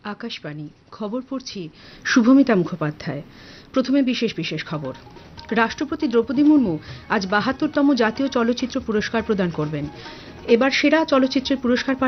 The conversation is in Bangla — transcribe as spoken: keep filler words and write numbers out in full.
আকাশবাণী খবর পড়ছি শুভমিতা মুখোপাধ্যায়। প্রথমে বিশেষ বিশেষ খবর। রাষ্ট্রপতি দ্রৌপদী মুর্মু আজ বাহাত্তরতম জাতীয় চলচ্চিত্র পুরস্কার প্রদান করবেন। এবার সেরা চলচ্চিত্রের পুরস্কার